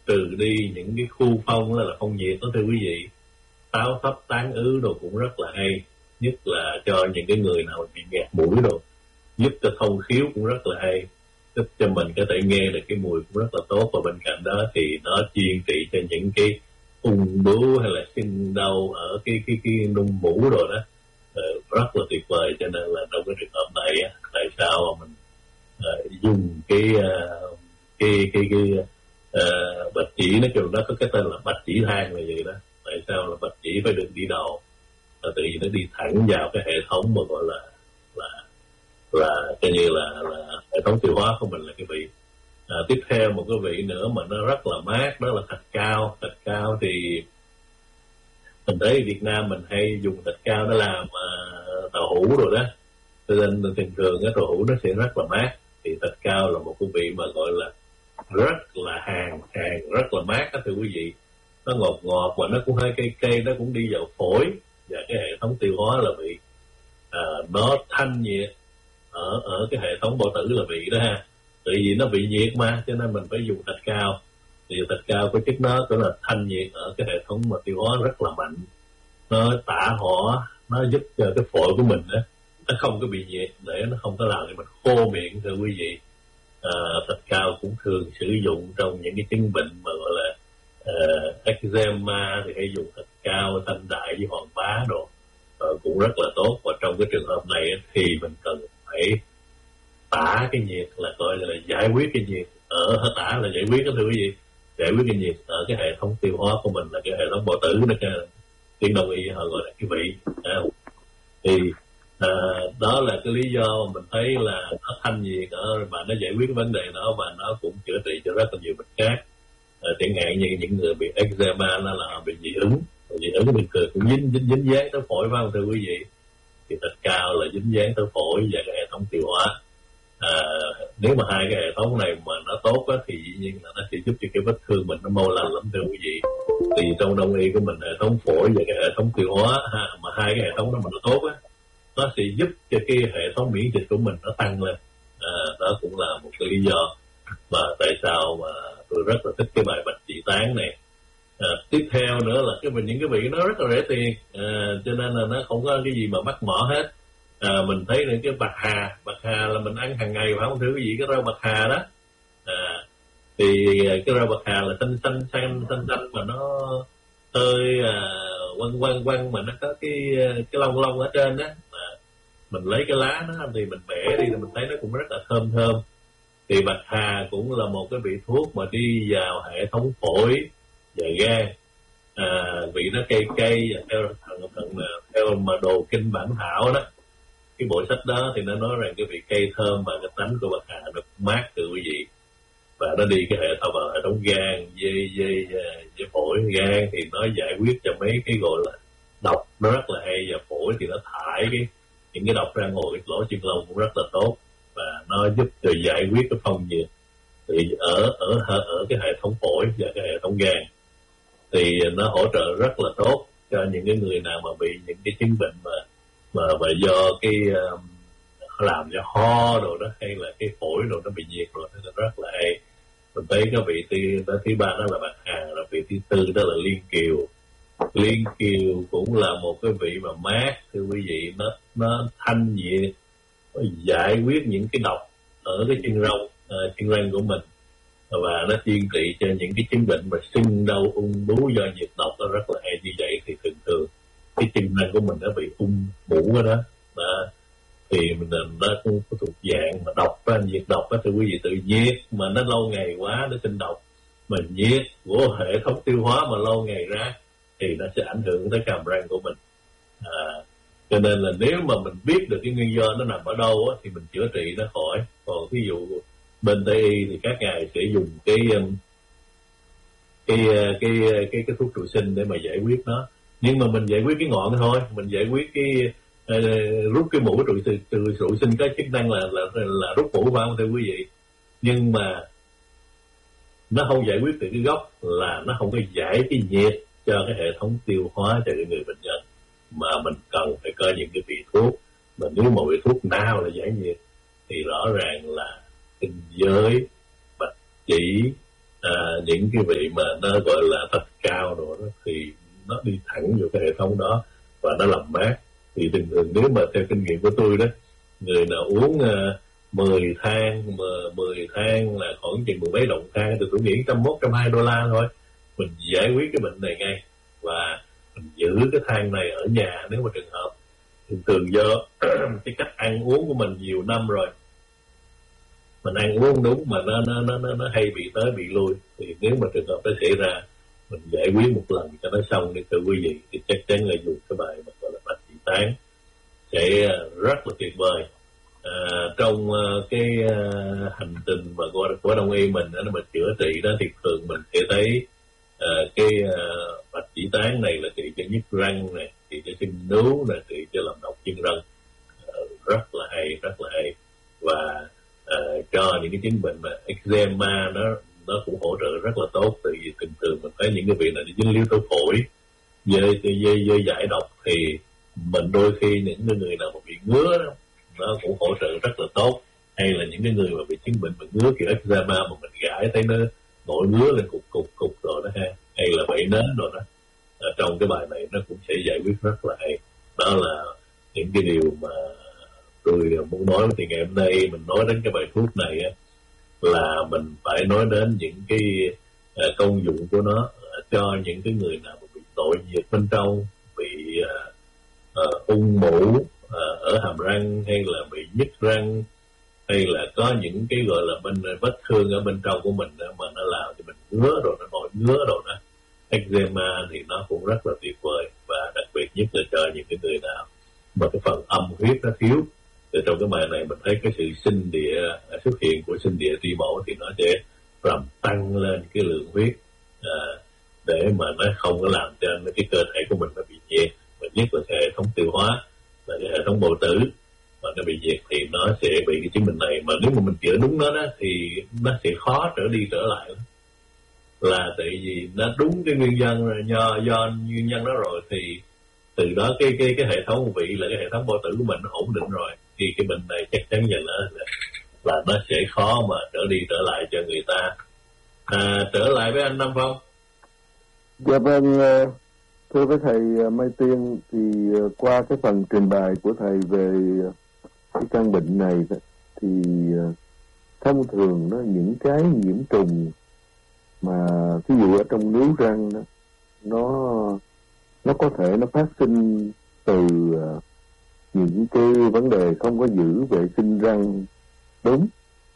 trừ đi những cái khu phong là phong nhiệt đó thưa quý vị. Táo thấp tán ứ đồ cũng rất là hay, nhất là cho những cái người nào bị nghẹt mũi đồ, giúp cho thông khiếu cũng rất là hay, giúp cho mình có thể nghe được cái mùi cũng rất là tốt. Và bên cạnh đó thì nó chuyên trị cho những cái ung bướu hay là sưng đau ở cái nung mũ rồi đó, rất là tuyệt vời. Cho nên là trong cái trường hợp này tại sao mà mình dùng cái bạch chỉ, nói chung nó có cái tên là bạch chỉ thang là vậy đó. Tại sao là bạch chỉ phải được đi đầu, là tự nhiên nó đi thẳng vào cái hệ thống mà gọi là coi như là hệ thống tiêu hóa của mình là cái vị. Tiếp theo một cái vị nữa mà nó rất là mát, đó là thạch cao. Thạch cao thì mình thấy Việt Nam mình hay dùng thạch cao để làm tàu hũ rồi đó, cho nên thường thường cái tàu hũ nó sẽ rất là mát. Thì thạch cao là một cái vị mà gọi là rất là hàng rất là mát đó thưa quý vị. Nó ngọt ngọt và nó cũng hơi cay, nó cũng đi vào phổi và cái hệ thống tiêu hóa là vị. Nó thanh nhiệt ở cái hệ thống bao tử là vị đó ha. Tại vì nó bị nhiệt mà, cho nên mình phải dùng thạch cao. Thì thạch cao có chức nó là thanh nhiệt ở cái hệ thống mà tiêu hóa rất là mạnh. Nó tả hỏa, nó giúp cho cái phổi của mình đó, nó không có bị nhiệt, để nó không có làm cho mình khô miệng thưa quý vị. Thạch cao cũng thường sử dụng trong những cái chứng bệnh mà gọi là eczema thì hay dùng thạch cao, thanh đại với hoàng bá đồ, cũng rất là tốt. Và trong cái trường hợp này thì mình cần phải tả cái nhiệt, là coi là giải quyết cái nhiệt ở tả là giải quyết đó thưa quý vị, giải quyết cái nhiệt ở cái hệ thống tiêu hóa của mình, là cái hệ thống bao tử đó, tiếng Đông y họ gọi là cái vị. Thì đó là cái lý do mà mình thấy là nó thanh nhiệt và nó giải quyết cái vấn đề đó, và nó cũng chữa trị cho rất là nhiều bệnh khác. Chẳng hạn như những người bị eczema nó là bị dị ứng thì bình thường cũng dính dáng tới phổi phải không thưa quý vị. Thì thạch cao là dính dáng tới phổi và cái hệ thống tiêu hóa. Nếu mà hai cái hệ thống này mà nó tốt á, thì dĩ nhiên là nó sẽ giúp cho cái vết thương mình nó mau lành lắm thưa quý vị. Thì trong đông y của mình, hệ thống phổi và cái hệ thống tiêu hóa mà hai cái hệ thống đó mà nó tốt á, nó sẽ giúp cho cái hệ thống miễn dịch của mình nó tăng lên. Đó cũng là một cái lý do mà tại sao mà tôi rất là thích cái bài bạch chỉ tán này. Tiếp theo nữa là những cái vị nó rất là rẻ tiền, cho nên là nó không có cái gì mà mắc mỏ hết. Mình thấy những cái bạc hà là mình ăn hàng ngày phải không thưa quý vị, cái rau bạc hà đó. Thì cái rau bạc hà là xanh mà nó hơi quăng mà nó có cái lông ở trên đó. Mình lấy cái lá nó thì mình bẻ đi thì mình thấy nó cũng rất là thơm. Thì bạc hà cũng là một cái vị thuốc mà đi vào hệ thống phổi và gan. Vị nó cay và theo mà đồ kinh bản thảo đó, cái bộ sách đó thì nó nói rằng cái vị cay thơm và cái tánh của bạc hà nó mát từ quý vị, và nó đi cái hệ thống gan, dây phổi. Gan thì nó giải quyết cho mấy cái gọi là độc nó rất là hay, và phổi thì nó thải những cái độc ra ngoài lỗ chân lông cũng rất là tốt, và nó giúp cho giải quyết cái phong nhiệt. Thì ở cái hệ thống phổi và cái hệ thống gan thì nó hỗ trợ rất là tốt cho những cái người nào mà bị những cái chứng bệnh mà do cái làm cho ho đồ đó, hay là cái phổi đồ nó bị nhiệt rồi, nó rất là hay. Mình thấy cái vị thứ ba đó là bạc hà, là vị thứ tư đó là liên kiều. Liên kiều cũng là một cái vị mà mát thưa quý vị, nó thanh nhiệt, nó giải quyết những cái độc ở cái chân răng của mình, và nó chuyên trị cho những cái chứng bệnh mà sưng đau ung bướu do nhiệt độc. Nó rất là hay. Như vậy thì thường cái chân răng của mình nó bị ung mủ đó, thì nó cũng thuộc dạng mà độc á, nhiệt độc á thưa quý vị. Tự nhiệt mà nó lâu ngày quá nó sinh độc, mà nhiệt của hệ thống tiêu hóa mà lâu ngày ra thì nó sẽ ảnh hưởng tới hàm răng của mình. Cho nên là nếu mà mình biết được cái nguyên do nó nằm ở đâu á, thì mình chữa trị nó khỏi. Còn ví dụ bên Tây y thì các ngài sẽ dùng cái thuốc trụ sinh để mà giải quyết nó, nhưng mà mình giải quyết cái ngọn thôi. Mình giải quyết rút cái mũ trụ sinh có chức năng là rút mũ phải không thưa quý vị, nhưng mà nó không giải quyết từ cái gốc, là nó không có giải cái nhiệt cho cái hệ thống tiêu hóa cho người bệnh nhân. Mà mình cần phải có những cái vị thuốc, mà nếu mà vị thuốc nào là giải nhiệt thì rõ ràng là kinh giới, bạch chỉ, những cái vị mà nó gọi là thạch cao rồi đó, thì nó đi thẳng vô cái hệ thống đó và nó làm mát. Thì thường thường nếu mà theo kinh nghiệm của tôi đó, người nào uống 10 thang là khoảng chừng mười mấy đồng thang thì tôi nghĩ $101-120 thôi, mình giải quyết cái bệnh này ngay. Và mình giữ cái thang này ở nhà nếu mà trường hợp thường do cái cách ăn uống của mình nhiều năm rồi, mình ăn uống đúng mà nó hay bị tới bị lui, thì nếu mà trường hợp nó xảy ra mình giải quyết một lần cho nó xong đi thưa quý vị, thì chắc chắn là dùng cái bài mà gọi là bạch chỉ tán sẽ rất là tuyệt vời. Trong cái hành trình mà của đông y mình đó, mình chữa trị đó, thì thường mình sẽ thấy cái bạch chỉ tán này là trị cho nhức răng này, trị cho sưng nướu này, trị cho làm độc chân răng, rất là hay. Và cho những cái chứng bệnh mà eczema nó cũng hỗ trợ rất là tốt. Tại vì thường mình thấy những cái vị này dính líu tới phổi, dây giải độc, thì mình đôi khi những người nào mà bị ngứa đó, nó cũng hỗ trợ rất là tốt. Hay là những cái người mà bị chứng bệnh mà ngứa kiểu eczema mà mình gãi thấy nó nổi ngứa lên cục rồi đó ha, hay là vảy nến rồi đó, trong cái bài này nó cũng sẽ giải quyết rất là hay. Đó là những cái điều mà tôi muốn nói. Thì ngày hôm nay mình nói đến cái bài thuốc này á, là mình phải nói đến những cái công dụng của nó cho những cái người nào mà bị nội nhiệt bên trong, bị ung mủ ở hàm răng, hay là bị nhức răng, hay là có những cái gọi là vết thương ở bên trong của mình mà nó làm cho mình ngứa rồi, nó nổi ngứa rồi đó, eczema, thì nó cũng rất là tuyệt vời. Và đặc biệt nhất là cho những cái người nào mà cái phần âm huyết nó thiếu. Thì trong cái bài này mình thấy cái sự sinh địa xuất hiện của sinh địa tri bổ, thì nó sẽ làm tăng lên cái lượng huyết để mà nó không có làm cho cái cơ thể của mình nó bị nhiệt, và nhất là cái hệ thống tiêu hóa, là cái hệ thống bào tử mà nó bị nhiệt, thì nó sẽ bị cái chứng bệnh này. Mà nếu mà mình chữa đúng nó đó thì nó sẽ khó trở đi trở lại, là tại vì nó đúng cái nguyên nhân do nguyên nhân đó rồi, thì từ đó cái hệ thống vị là cái hệ thống bao tử của mình nó ổn định rồi, thì cái bệnh này chắc chắn là nó sẽ khó mà trở đi trở lại cho người ta. Trở lại với anh Nam Phong. Dạ vâng, thưa với thầy Mai Tiên, thì qua cái phần trình bày của thầy về cái căn bệnh này thì thông thường nó những cái nhiễm trùng mà ví dụ ở trong nướu răng đó, nó có thể nó phát sinh từ những cái vấn đề không có giữ vệ sinh răng đúng,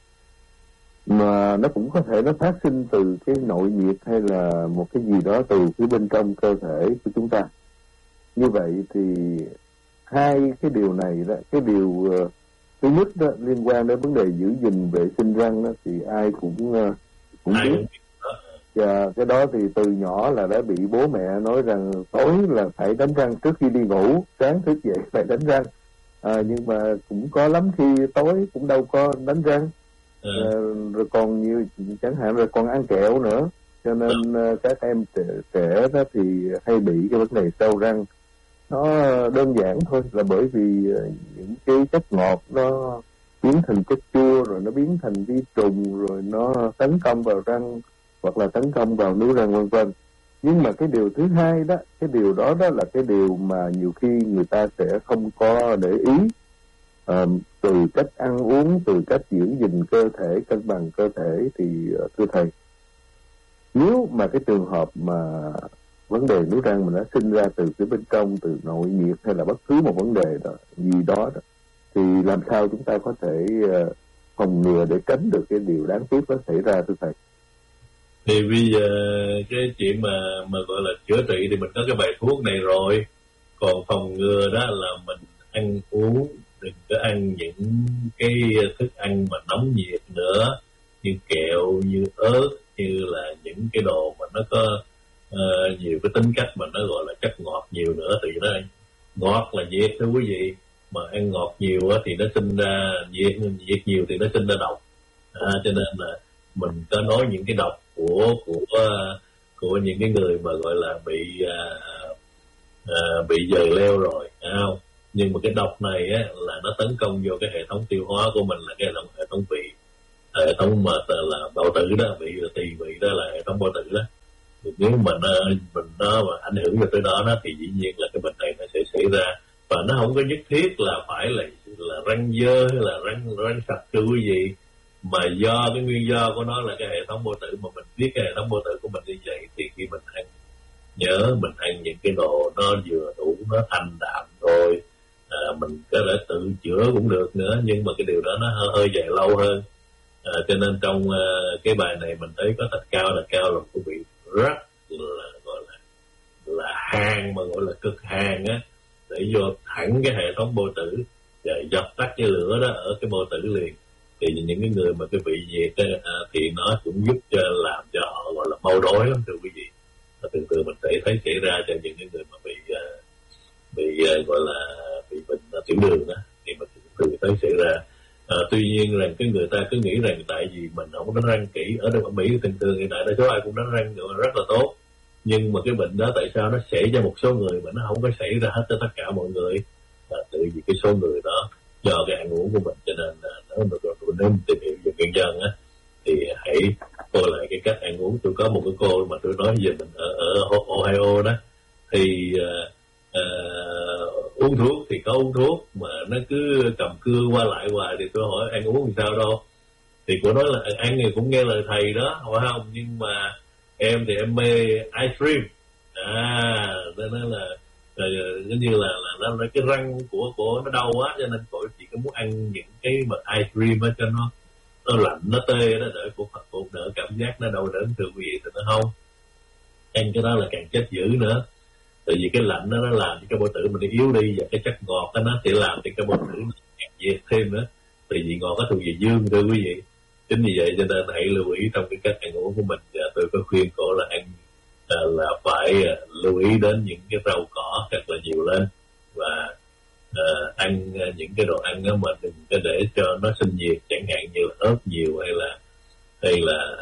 mà nó cũng có thể nó phát sinh từ cái nội nhiệt hay là một cái gì đó từ phía bên trong cơ thể của chúng ta. Như vậy thì hai cái điều này đó, cái điều thứ nhất đó, liên quan đến vấn đề giữ gìn vệ sinh răng đó, thì ai cũng biết. Và cái đó thì từ nhỏ là đã bị bố mẹ nói rằng tối là phải đánh răng trước khi đi ngủ, sáng thức dậy phải đánh răng. Nhưng mà cũng có lắm khi tối cũng đâu có đánh răng. Rồi còn nhiều, chẳng hạn rồi còn ăn kẹo nữa, cho nên các em trẻ đó thì hay bị cái vấn đề sâu răng. Nó đơn giản thôi, là bởi vì những cái chất ngọt nó biến thành chất chua, rồi nó biến thành vi trùng, rồi nó tấn công vào răng hoặc là tấn công vào nướu răng vân vân. Nhưng mà cái điều thứ hai đó, cái điều đó là cái điều mà nhiều khi người ta sẽ không có để ý. Từ cách ăn uống, từ cách giữ gìn cơ thể, cân bằng cơ thể, thì thưa thầy, nếu mà cái trường hợp mà vấn đề nướu răng mà nó sinh ra từ cái bên trong, từ nội nhiệt hay là bất cứ một vấn đề gì đó, thì làm sao chúng ta có thể phòng ngừa để tránh được cái điều đáng tiếc đó xảy ra, thưa thầy? Thì bây giờ cái chuyện mà gọi là chữa trị thì mình có cái bài thuốc này rồi. Còn phòng ngừa đó là mình ăn uống, đừng có ăn những cái thức ăn mà nóng nhiệt nữa, như kẹo, như ớt, như là những cái đồ mà nó có nhiều cái tính cách mà nó gọi là chất ngọt nhiều nữa. Thì nó ngọt là nhiệt thưa quý vị, mà ăn ngọt nhiều thì nó sinh ra nhiệt nhiều thì nó sinh ra độc. Cho nên là mình có nói những cái độc của những cái người mà gọi là bị dời leo rồi, không? Nhưng mà cái độc này á, là nó tấn công vô cái hệ thống tiêu hóa của mình, là cái hệ thống vị. hệ thống mà là bao tử đó, bị tỳ vị đó là hệ thống bao tử đó. Thì nếu mà nó mà ảnh hưởng tới đó thì dĩ nhiên là cái bệnh này nó sẽ xảy ra, và nó không có nhất thiết là phải là răng dơ hay là răng sạch thưa quý vị, mà do cái nguyên do của nó là cái hệ thống bao tử. Mà mình biết cái hệ thống bao tử của mình như vậy thì khi mình ăn, nhớ mình ăn những cái đồ nó vừa đủ, nó thanh đạm thôi, mình có thể tự chữa cũng được nữa, nhưng mà cái điều đó nó hơi dài lâu hơn. Cho nên trong cái bài này mình thấy có thạch cao là quý vị rất là gọi là hàn, mà gọi là cực hàn á, để vô thẳng cái hệ thống bao tử và dập tắt cái lửa đó ở cái bao tử liền. Thì những cái người mà cái vị nhiệt thì nó cũng giúp cho làm cho họ gọi là mau đói lắm thưa quý vị. Thường thường mình sẽ thấy xảy ra cho những cái người mà bị gọi là bị bệnh tiểu đường đó, thì mình thường thấy xảy ra. Tuy nhiên là cái người ta cứ nghĩ rằng tại vì mình không đánh răng kỹ, ở đây ở Mỹ thường hiện tại đa số ai cũng đánh răng rất là tốt, nhưng mà cái bệnh đó tại sao nó xảy ra một số người mà nó không có xảy ra hết cho tất cả mọi người? Tự vì cái số người đó do cái ăn uống của mình, cho nên nếu mình tìm hiểu về nguyên nhân á thì hãy coi lại cái cách ăn uống. Tôi có một cái cô mà tôi nói về mình ở Ohio đó, thì uống thuốc thì có uống thuốc mà nó cứ cầm cưa qua lại hoài, thì tôi hỏi ăn uống làm sao đâu, thì cô nói là ăn thì cũng nghe lời thầy đó, phải không, nhưng mà em thì em mê ice cream, nên là giống như là nó cái răng của nó đau quá, cho nên cô chỉ có muốn ăn những cái mà ice cream á cho nó lạnh, nó tê đó, để cô đỡ cảm giác nó đau đớn thưa quý vị. Thì nó không ăn cái đó là càng chết dữ nữa, tại vì cái lạnh nó làm cho cái bao tử mình yếu đi, và cái chất ngọt đó nó sẽ làm cho cái bao tử càng diệt thêm nữa. Tại vì ngọt có thuộc về dương thưa quý vị. Chính vì vậy cho nên hãy lưu ý trong cái cách ăn uống của mình. Và tôi có khuyên cổ là ăn là phải lưu ý đến những cái rau cỏ thật là nhiều lên, và ăn những cái đồ ăn đó mà đừng có để cho nó sinh nhiệt, chẳng hạn như là ớt nhiều hay là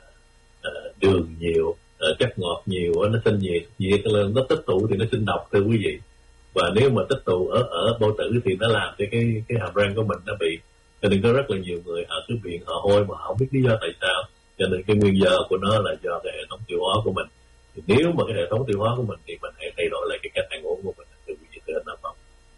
đường nhiều, chất ngọt nhiều nó sinh nhiệt lên, nó tích tụ thì nó sinh độc thưa quý vị. Và nếu mà tích tụ ở bao tử thì nó làm cho cái hàm răng của mình nó bị, cho nên có rất là nhiều người họ cứ viện họ hôi mà họ không biết lý do tại sao. Cho nên cái nguyên do của nó là do cái hệ thống tiêu hóa của mình. Thì nếu mà cái hệ thống tiêu hóa của mình thì mình hãy thay đổi lại cái cách ăn uống của mình thưa quý vị, thưa anh Nam Phong.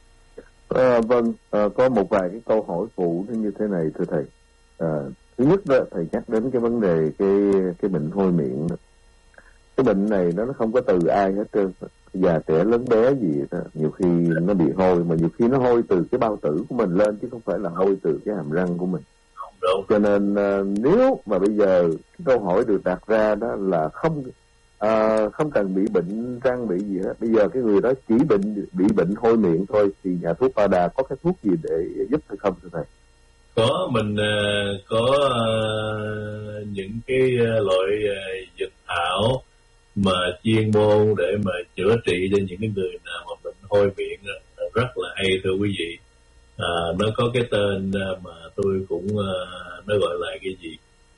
Vâng, có một vài cái câu hỏi phụ như thế này thưa thầy. Thứ nhất đó, thầy nhắc đến cái vấn đề cái bệnh hôi miệng đó. Cái bệnh này nó không có từ ai hết trơn, già trẻ lớn bé gì đó. Nhiều khi nó bị hôi, mà nhiều khi nó hôi từ cái bao tử của mình lên, chứ không phải là hôi từ cái hàm răng của mình. Đúng. Cho nên nếu mà bây giờ cái câu hỏi được đặt ra đó là không cần bị bệnh răng bị gì hết, bây giờ cái người đó chỉ bị bệnh hôi miệng thôi, thì nhà thuốc Ba Đà có cái thuốc gì để giúp hay không thưa thầy? Có, mình có những cái loại dược thảo mà chuyên môn để mà chữa trị cho những cái người nào mà bệnh hôi miệng rất là hay thưa quý vị. Nó có cái tên mà tôi cũng nó gọi là cái gì,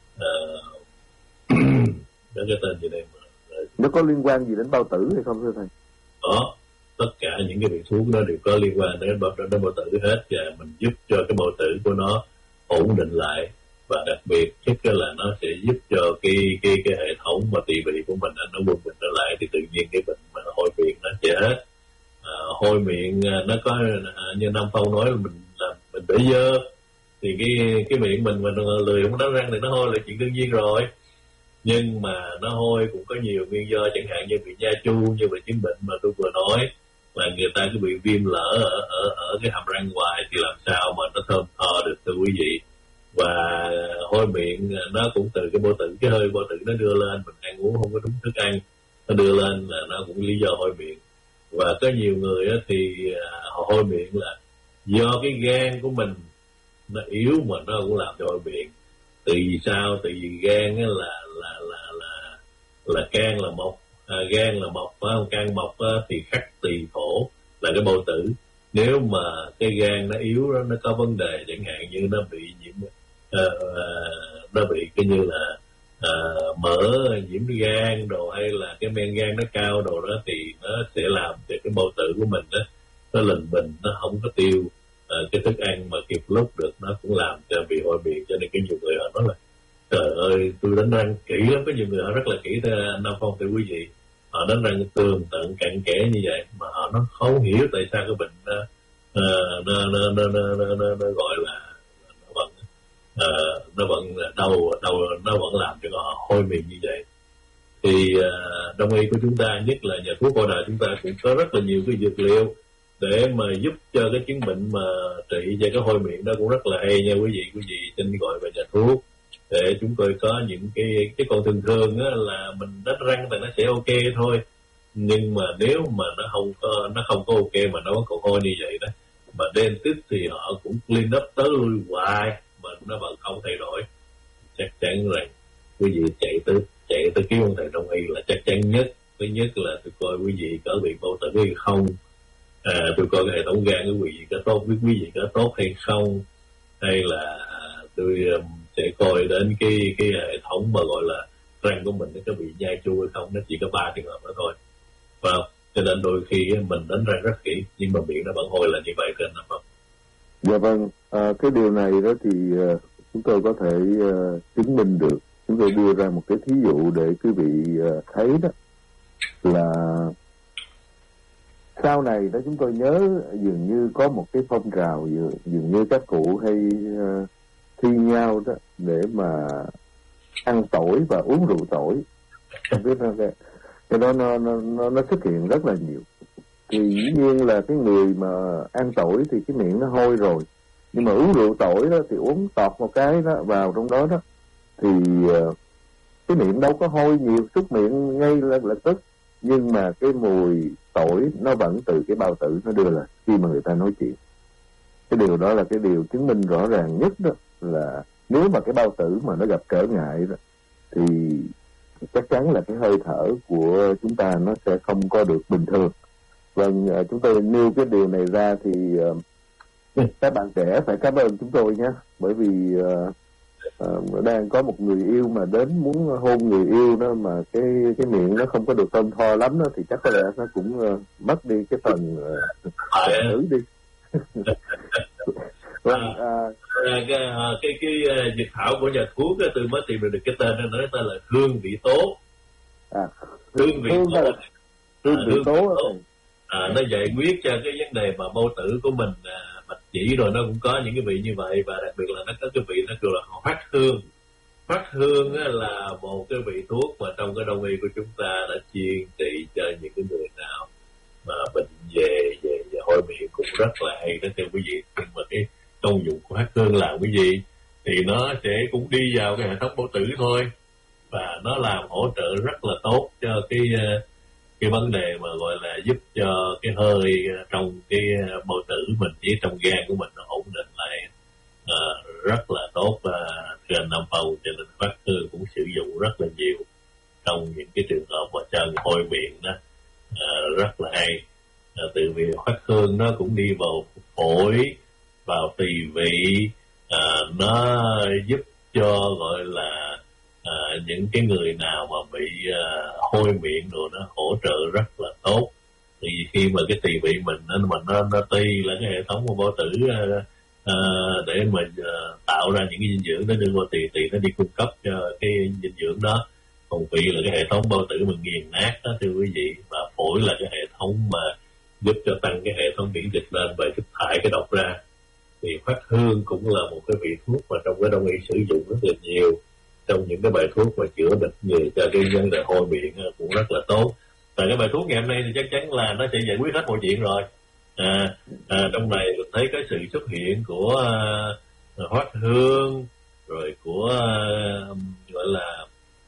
nó cái tên gì đây mà nó có liên quan gì đến bao tử hay không thưa thầy? Có, tất cả những cái vị thuốc đó đều có liên quan đến bao tử hết, và mình giúp cho cái bao tử của nó ổn định lại, và đặc biệt nhất là nó sẽ giúp cho cái hệ thống mà tỳ vị của mình nó quân bình trở lại, thì tự nhiên cái bệnh mà hôi miệng nó sẽ hết. Hôi miệng nó có như Nam Phong nói là mình để dơ, thì cái miệng mình lười không đánh răng thì nó hôi là chuyện đương nhiên rồi. Nhưng mà nó hôi cũng có nhiều nguyên do, chẳng hạn như bị nha chu, như về chứng bệnh mà tôi vừa nói, là người ta cứ bị viêm lở ở cái hàm răng ngoài, thì làm sao mà nó thơm tho được thưa quý vị. Và hôi miệng nó cũng từ cái bao tử, cái hơi bao tử nó đưa lên, mình ăn uống không có đúng thức ăn, nó đưa lên là nó cũng lý do hôi miệng. Và có nhiều người thì họ hôi miệng là do cái gan của mình nó yếu, mà nó cũng làm cho hôi miệng. Từ vì sao? Từ vì gan là can là mộc, gan là mộc, phải không? Can mộc thì khắc tỳ thổ là cái bao tử. Nếu mà cái gan nó yếu đó, nó có vấn đề, chẳng hạn như nó bị nhiễm, nó bị cái như là mỡ nhiễm gan đồ, hay là cái men gan nó cao đồ đó, thì nó sẽ làm cho cái bao tử của mình đó, nó lình bình, nó không có tiêu cái thức ăn mà kịp lúc được nó cũng làm cho bị hôi miệng. Cho nên cái nhiều người họ nói là trời ơi tôi đánh răng kỹ lắm, có nhiều người họ rất là kỹ thưa Nam Phong, thưa quý vị, họ đánh răng tường tận cặn kẽ như vậy mà họ nó không hiểu tại sao cái bệnh nó gọi là nó vẫn nó vẫn làm cho họ hôi miệng như vậy. Thì đông y của chúng ta, nhất là nhà thuốc cổ đại chúng ta cũng có rất là nhiều cái dược liệu để mà giúp cho cái chứng bệnh mà trị cho cái hôi miệng đó cũng rất là hay nha quý vị xin gọi về nhà thuốc để chúng tôi có những cái còn thường á là mình đánh răng thì nó sẽ ok thôi, nhưng mà nếu mà nó không có ok mà nó vẫn còn hôi như vậy đó, mà dentist thì họ cũng clean up tới lui hoài mà nó vẫn không thay đổi, chắc chắn rằng quý vị chạy tới kiếm ông thầy đông y là chắc chắn nhất. Thứ nhất là tôi coi quý vị có bị bao tử hay không, tôi coi cái hệ thống gan của quý vị có tốt, với quý vị có tốt hay không, hay là tôi sẽ coi đến cái hệ thống mà gọi là răng của mình nó có bị nhai chua hay không. Nó chỉ có 3 trường hợp đó thôi, và cho nên đôi khi mình đánh răng rất kỹ nhưng mà miệng nó vẫn hôi là như vậy, nên là dạ vâng. Cái điều này đó thì chúng tôi có thể chứng minh được. Chúng tôi đưa ra một cái thí dụ để quý vị thấy đó là sau này đó chúng tôi nhớ dường như có một cái phong trào dường như các cụ hay thi nhau đó để mà ăn tỏi và uống rượu tỏi. Không biết cái đó nó xuất hiện rất là nhiều. Thì dĩ nhiên là cái người mà ăn tỏi thì cái miệng nó hôi rồi, nhưng mà uống rượu tỏi đó thì uống tọt một cái đó vào trong đó đó thì cái miệng đâu có hôi nhiều, súc miệng ngay lập tức, nhưng mà cái mùi tỏi nó vẫn từ cái bao tử nó đưa lại khi mà người ta nói chuyện. Cái điều đó là cái điều chứng minh rõ ràng nhất đó, là nếu mà cái bao tử mà nó gặp trở ngại đó thì chắc chắn là cái hơi thở của chúng ta nó sẽ không có được bình thường. Vâng, chúng tôi nêu cái điều này ra thì các bạn trẻ phải cảm ơn chúng tôi nhé, bởi vì đang có một người yêu mà đến muốn hôn người yêu đó mà cái miệng nó không có được thơm tho lắm đó, thì chắc có lẽ nó cũng mất đi cái phần nữ đi. Vâng, cái dịch thảo của nhà thuốc á, tôi mới tìm được cái tên nó, nói tên là hương vị tố. Hương vị tố nó giải quyết cho cái vấn đề mà bao tử của mình bạch chỉ, rồi nó cũng có những cái vị như vậy, và đặc biệt là nó có cái vị nó kêu là hoắc hương. Hoắc hương là một cái vị thuốc mà trong cái đông y của chúng ta đã chuyên trị cho những cái người nào mà bệnh về hôi miệng cũng rất là hay đó thưa quý vị. Nhưng mà cái công dụng của hoắc hương là quý vị thì nó sẽ cũng đi vào cái hệ thống bao tử thôi, và nó làm hỗ trợ rất là tốt cho cái vấn đề mà gọi là giúp cho cái hơi trong cái bao tử mình với trong gan của mình nó ổn định lại rất là tốt. Thưa anh Nam Phong, cho nên hoắc hương cũng sử dụng rất là nhiều trong những cái trường hợp mà chân hôi miệng đó, rất là hay. Từ vì hoắc hương nó cũng đi vào phổi, vào tỳ vị, nó giúp cho gọi là những cái người nào mà bị hôi miệng rồi nó hỗ trợ rất là tốt. Thì khi mà cái tỳ vị mình nó ti là cái hệ thống của bao tử để mà tạo ra những cái dinh dưỡng nó đưa vào tỳ nó đi cung cấp cho cái dinh dưỡng đó. Còn vị là cái hệ thống bao tử mình nghiền nát đó thưa quý vị, và phổi là cái hệ thống mà giúp cho tăng cái hệ thống miễn dịch lên và giúp thải cái độc ra. Thì hoắc hương cũng là một cái vị thuốc mà trong cái đông y sử dụng rất là nhiều trong những cái bài thuốc mà chữa bệnh như cho cái vấn đề hôi miệng cũng rất là tốt. Và cái bài thuốc ngày hôm nay thì chắc chắn là nó sẽ giải quyết hết mọi chuyện rồi. Trong này mình thấy cái sự xuất hiện của hoắc hương, rồi của gọi là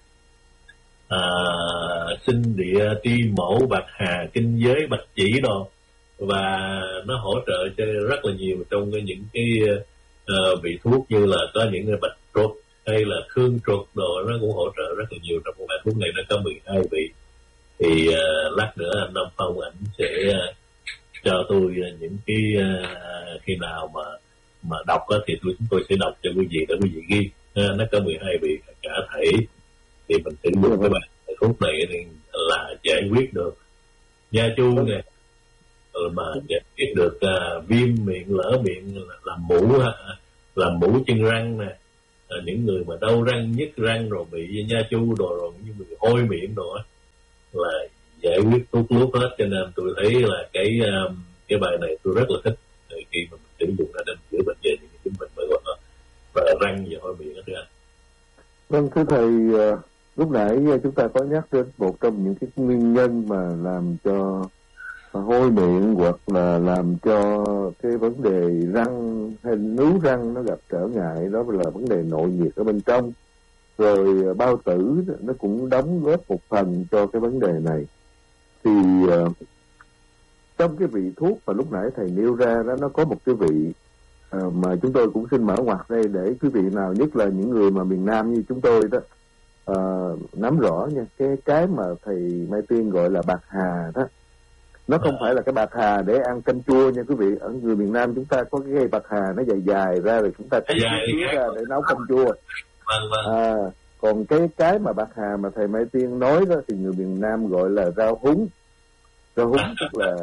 sinh địa, tri mẫu, bạch hà, kinh giới, bạch chỉ đồ, và nó hỗ trợ cho rất là nhiều trong những cái vị thuốc như là có những cái bạch ruột hay là thương ruột đồ, nó cũng hỗ trợ rất là nhiều. Trong một bài thuốc này nó có 12 vị. Thì lát nữa anh Nam Phong ảnh sẽ cho tôi những cái khi nào mà đọc á thì chúng tôi sẽ đọc cho quý vị để quý vị ghi. Nó có 12 vị cả thể, thì mình sử dụng cái bài thuốc này thì là giải quyết được nha chu nè, mà giải quyết được viêm miệng, lở miệng, làm mũ chân răng nè, những người mà đau răng, nhức răng rồi bị nha chu rồi những người hôi miệng rồi là giải quyết thuốc lút hết. Cho nên tôi thấy là cái bài này tôi rất là thích khi mà mình sử dụng ra để chữa bệnh về những chứng bệnh mà gọi là răng và hôi miệng đó thưa anh. Vâng, thưa thầy, lúc nãy chúng ta có nhắc đến một trong những cái nguyên nhân mà làm cho hôi miệng hoặc là làm cho cái vấn đề răng hay nướu răng nó gặp trở ngại, đó là vấn đề nội nhiệt ở bên trong. Rồi bao tử nó cũng đóng góp một phần cho cái vấn đề này. Thì trong cái vị thuốc mà lúc nãy thầy nêu ra đó, nó có một cái vị mà chúng tôi cũng xin mở ngoặt đây để quý vị nào, nhất là những người mà miền Nam như chúng tôi đó, nắm rõ nha. Cái mà thầy Mai Tiên gọi là bạc hà đó, nó không phải là cái bạc hà để ăn canh chua nha quý vị. Ở người miền Nam chúng ta có cái cây bạc hà nó dài dài ra rồi chúng ta cắt ra để nấu canh chua. Còn cái mà bạc hà mà thầy Mai Tiên nói đó thì người miền Nam gọi là rau húng. Rau húng tức là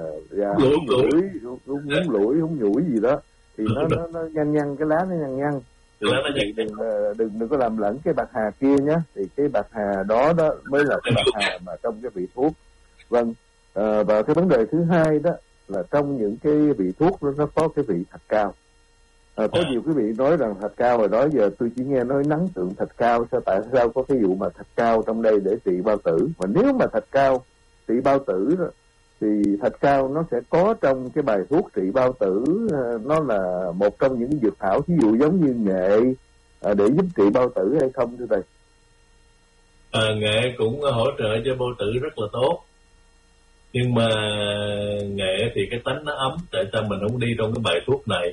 húng nhủi gì đó. Thì nó nhăn cái lá nó nhăn. Đừng có làm lẫn cái bạc hà kia nhé. Thì cái bạc hà đó mới là cái bạc hà mà trong cái vị thuốc. Vâng. Và cái vấn đề thứ hai đó là trong những cái vị thuốc nó có cái vị thạch cao. Có nhiều quý vị nói rằng thạch cao rồi đó, giờ tôi chỉ nghe nói nắng tượng thạch cao. Tại sao có cái vụ mà thạch cao trong đây để trị bao tử? Mà nếu mà thạch cao trị bao tử đó, thì thạch cao nó sẽ có trong cái bài thuốc trị bao tử. Nó là một trong những dược thảo ví dụ giống như nghệ để giúp trị bao tử hay không thưa thầy? Nghệ cũng hỗ trợ cho bao tử rất là tốt. Nhưng mà nghệ thì cái tánh nó ấm, tại sao mình không đi trong cái bài thuốc này?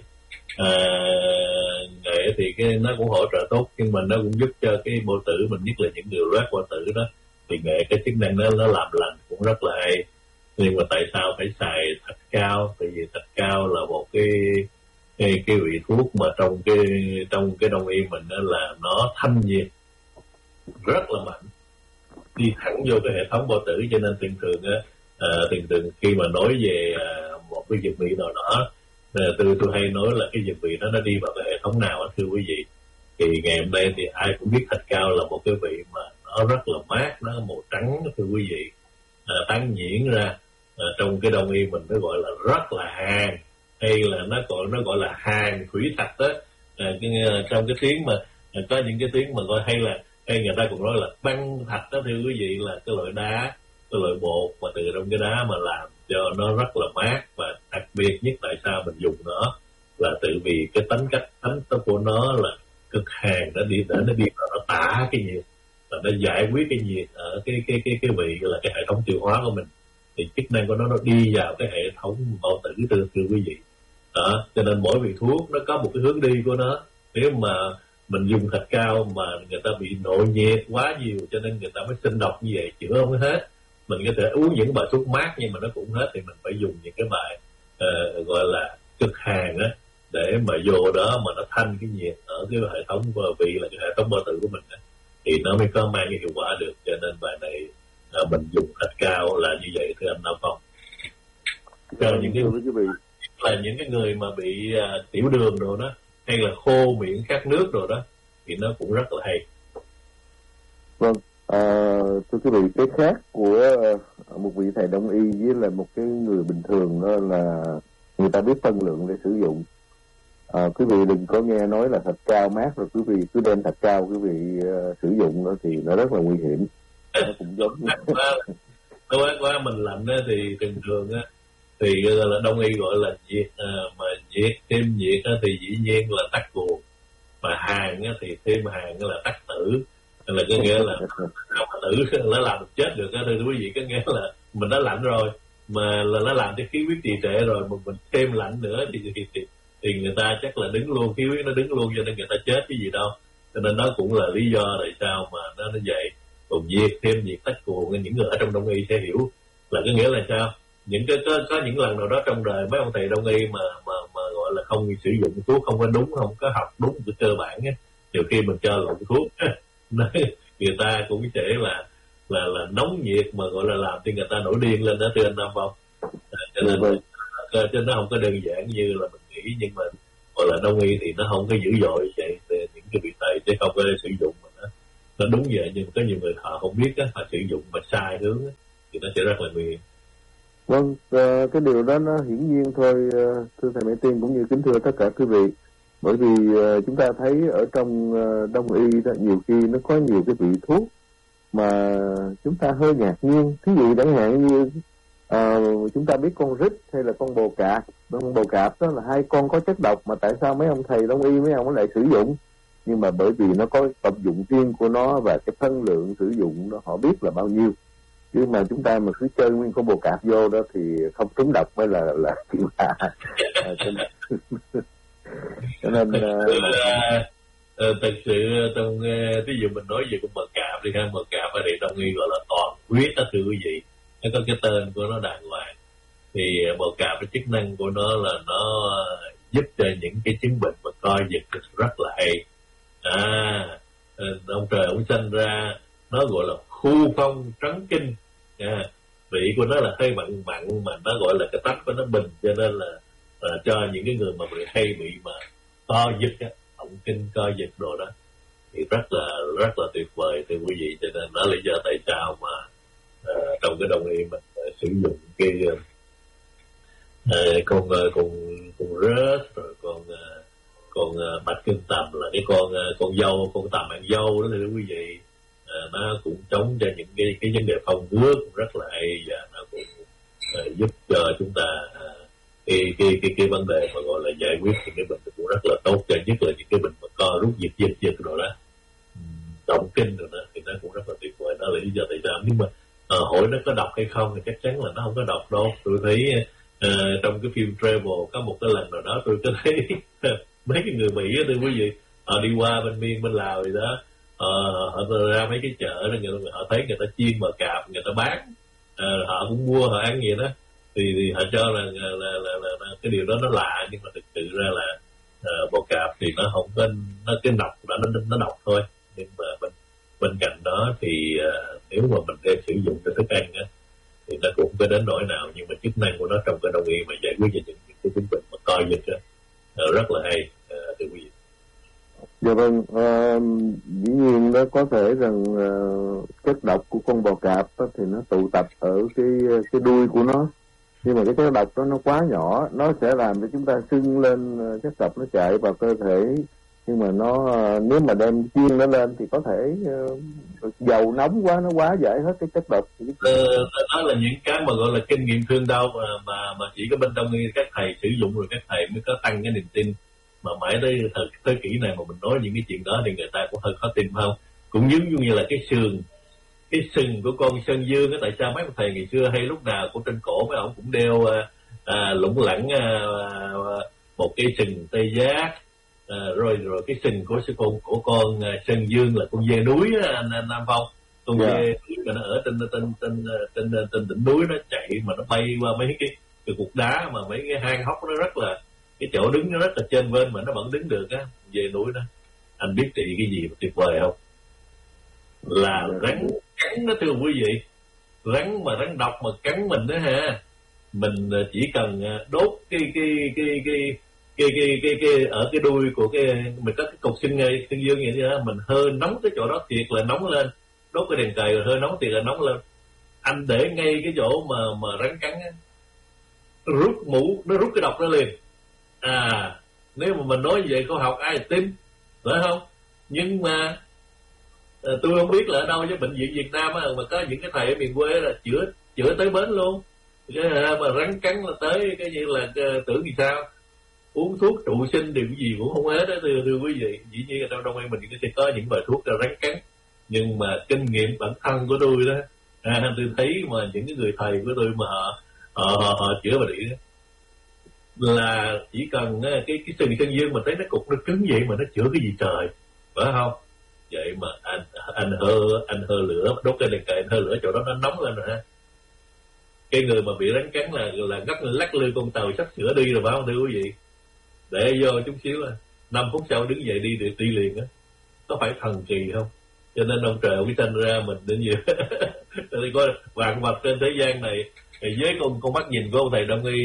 Nghệ thì nó cũng hỗ trợ tốt, nhưng mà nó cũng giúp cho cái bao tử mình, nhất là những người loét bao tử đó, thì nghệ cái chức năng nó làm lành cũng rất là hay. Nhưng mà tại sao phải xài thạch cao? Tại vì thạch cao là một cái vị thuốc mà trong cái đông y mình đó là nó thanh nhiệt rất là mạnh, đi thẳng vô cái hệ thống bao tử. Cho nên thường khi mà nói về một cái dược vị nào đó, tôi hay nói là cái dược vị đó nó đi vào cái hệ thống nào đó, thưa quý vị. Thì ngày hôm nay thì ai cũng biết thạch cao là một cái vị mà nó rất là mát, nó màu trắng, thưa quý vị. Tán nhuyễn ra trong cái đông y mình nó gọi là rất là hàn, hay là nó gọi là hàn thủy thạch đó. Trong cái tiếng mà có những cái tiếng mà gọi hay người ta cũng nói là băng thạch đó, thưa quý vị, là cái loại đá, cái loại bột mà từ trong cái đá mà làm cho nó rất là mát. Và đặc biệt nhất tại sao mình dùng nó là tự vì cái tánh của nó là cực hàn, nó đi vào nó tả cái nhiệt, và nó giải quyết cái nhiệt ở cái vị là cái hệ thống tiêu hóa của mình. Thì chức năng của nó đi vào cái hệ thống bao tử, thưa quý vị đó. Cho nên mỗi vị thuốc nó có một cái hướng đi của nó. Nếu mà mình dùng thạch cao mà người ta bị nội nhiệt quá nhiều cho nên người ta mới sinh độc như vậy, chữa không hết. Mình có thể uống những bài thuốc mát nhưng mà nó cũng hết, thì mình phải dùng những cái bài gọi là cực hàn á, để mà vô đó mà nó thanh cái nhiệt ở cái hệ thống vị là cái hệ thống bao tử của mình á, thì nó mới có mang cái hiệu quả được. Cho nên bài này mình dùng thạch cao là như vậy, thưa anh Nam Phong. Cho những cái người mà bị tiểu đường rồi đó, hay là khô miệng khát nước rồi đó, thì nó cũng rất là hay. Vâng, thưa quý vị, cái khác của một vị thầy đông y với là một cái người bình thường đó là người ta biết phân lượng để sử dụng. Quý vị đừng có nghe nói là thạch cao mát rồi quý vị cứ đem thạch cao quý vị sử dụng đó, thì nó rất là nguy hiểm. Nó cũng giống quá mình lạnh đó, thì thường á thì là đông y gọi là nhiệt, mà nhiệt thêm nhiệt á, thì dĩ nhiên là tắc ruột, mà hàn á, thì thêm hàn là tắc tử. Là có nghĩa là tử nó làm được chết được đó, thưa quý vị. Có nghĩa là mình đã lạnh rồi mà là nó làm cho khí huyết trì trệ rồi, mà mình thêm lạnh nữa thì người ta chắc là đứng luôn, khí huyết nó đứng luôn, cho nên người ta chết cái gì đâu. Cho nên nó cũng là lý do tại sao mà nó vậy. Còn nhiệt thêm nhiệt tắc ruột, những người ở trong đông y sẽ hiểu là có nghĩa là sao. Những có những lần nào đó trong đời mấy ông thầy đông y mà gọi là không sử dụng thuốc không có đúng, không có học đúng cái cơ bản á, nhiều khi mình cho lộn thuốc người ta cũng sẽ là nóng nhiệt mà gọi là làm cho người ta nổi điên lên đó, thưa anh Nam Phong. Cho nên chứ nó không có đơn giản như là mình nghĩ, nhưng mà gọi là đông y thì nó không có dữ dội vậy những cái vị thầy, chứ không có sử dụng mà nó đúng vậy. Nhưng mà có nhiều người họ không biết á, họ sử dụng mà sai hướng á, thì nó sẽ rất là nguy hiểm. Vâng, cái điều đó nó hiển nhiên thôi, thưa thầy Mỹ Tiên cũng như kính thưa tất cả quý vị. Bởi vì chúng ta thấy ở trong đông y đó, nhiều khi nó có nhiều cái vị thuốc mà chúng ta hơi ngạc nhiên. Thí dụ chẳng hạn như chúng ta biết con rít hay là con bồ cạp. Con bồ cạp đó là hai con có chất độc, mà tại sao mấy ông thầy đông y mấy ông lại sử dụng? Nhưng mà bởi vì nó có tập dụng riêng của nó, và cái phân lượng sử dụng đó họ biết là bao nhiêu. Chứ mà chúng ta mà cứ chơi nguyên con bồ cạp vô đó thì không trúng độc mới là chuyện lạ. Cho nên thật sự trong ví dụ mình nói về con bồ cạp đi ha, bồ cạp ở đây đông y gọi là toàn huyết đó thưa quý vị, nó có cái tên của nó đàng hoàng. Thì bồ cạp cái chức năng của nó là nó giúp cho những cái chứng bệnh mà co giật rất là hay. Ông trời ông sinh ra nó gọi là khu phong trấn kinh. Vị của nó là hơi mặn mặn, mà nó gọi là cái tánh của nó bình, cho nên là cho những cái người mà bị mà co giật á, động kinh co giật đồ đó thì rất là tuyệt vời thưa quý vị. Cho nên đó là lý do tại sao mà trong cái đông y mình sử dụng cái con rớt, rồi con bạch cương tầm là cái con dâu, con tầm ăn dâu đó thưa quý vị. Nó cũng chống cho những cái vấn đề phong nước rất là hay, và nó cũng giúp cho chúng ta cái vấn đề mà gọi là giải quyết những cái bệnh cũng rất là tốt, cho nhất là những cái bệnh mà co rút giật rồi đó, động kinh rồi đó, thì nó cũng rất là tuyệt vời. Đó là lý do tại sao. Nhưng mà hỏi nó có độc hay không thì chắc chắn là nó không có độc đâu. Tôi thấy trong cái phim Travel có một cái lần nào đó tôi có thấy mấy cái người Mỹ đó thưa quý vị, họ đi qua bên Miên bên Lào gì đó, họ ra mấy cái chợ đó, họ thấy người ta chiên bò cạp người ta bán, họ cũng mua họ ăn gì đó, thì họ cho là cái điều đó nó lạ, nhưng mà thực sự ra là bò cạp thì nó không có, nó cái độc là nó độc thôi. Nhưng mà bên cạnh đó thì nếu mà mình đem sử dụng cho thức ăn á thì nó cũng có đến nỗi nào, nhưng mà chức năng của nó trong cái đông y mà giải quyết cho những cái chứng bệnh mà co giật á rất là hay thưa quý vị. Dạ vâng, dĩ nhiên nó có thể rằng chất độc của con bò cạp đó, thì nó tụ tập ở cái đuôi của nó, nhưng mà cái chất độc đó nó quá nhỏ, nó sẽ làm cho chúng ta sưng lên, chất độc nó chạy vào cơ thể. Nhưng mà nó nếu mà đem chiên nó lên thì có thể dầu nóng quá nó hóa giải hết cái chất độc. Đó là những cái mà gọi là kinh nghiệm thương đau mà chỉ có bên đông y các thầy sử dụng rồi các thầy mới có tăng cái niềm tin. Mà mãi tới thế kỷ này mà mình nói những cái chuyện đó thì người ta cũng hơi khó tin, phải không? Cũng giống như là cái sừng của con sơn dương á, tại sao mấy ông thầy ngày xưa hay lúc nào cũng trên cổ mấy ông cũng đeo lủng lẳng một cái sừng tê giác, rồi cái sừng của con sơn dương là con dê núi á, anh Nam Phong, con dê núi mà nó ở trên đỉnh núi, nó chạy mà nó bay qua mấy cái cục đá, mà mấy cái hang hốc nó rất là, cái chỗ đứng nó rất là trên bên mà nó vẫn đứng được á, dê núi đó. Anh biết trị cái gì mà tuyệt vời không? Là rắn cắn đó thưa quý vị, rắn độc mà cắn mình đó ha, mình chỉ cần đốt cái ở cái đuôi của mình có cái cục xương dương vậy đó, mình hơi nóng cái chỗ đó thiệt là nóng lên, đốt cái đèn cầy rồi hơi nóng thiệt là nóng lên, anh để ngay cái chỗ mà rắn cắn á, rút mũ nó rút cái độc đó liền. Nếu mà mình nói như vậy khoa học ai tin, phải không? Nhưng mà tôi không biết là ở đâu, với bệnh viện Việt Nam á, mà có những cái thầy ở miền quê là chữa tới bến luôn. Cái mà rắn cắn là tới cái như là tưởng gì sao, uống thuốc trụ sinh điều gì cũng không hết đó thưa quý vị. Dĩ nhiên là trong đông y mình sẽ có những bài thuốc rắn cắn, nhưng mà kinh nghiệm bản thân của tôi đó, tôi thấy mà những cái người thầy của tôi mà họ chữa bệnh đó, là chỉ cần cái sừng chân dương mà thấy nó cục nó cứng vậy mà nó chữa cái gì trời, phải không? Vậy mà anh hơ lửa, đốt cái đèn cầy anh hơ lửa chỗ đó nó nóng lên rồi ha. Cái người mà bị rắn cắn là lắc lư con tàu sắp sửa đi rồi, phải không thưa quý vị? Để vô chút xíu 5 phút sau đứng dậy đi liền á, có phải thần kỳ không? Cho nên ông trời ông sinh ra mình đến nhiều thì coi vạn vật trên thế gian này với con mắt nhìn của ông thầy đông y